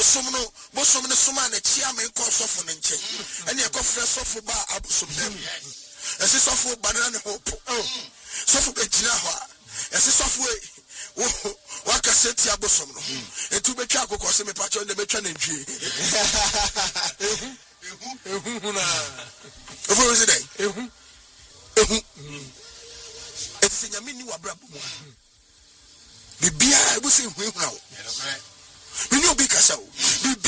bosom no soma na chia me ko sofo ne nche ene e ko frɛ sofo ba abosom dem ese sofo banana ne hope sofo be gina ho a ese sofo waka seti abosom no etu betwa akokɔ se me pacho ne betwa na ntwie ehu na ofo se dai ehu ese nyame ni wabra bo mu bibia ebusi hu hu na wo mini obi kasa wo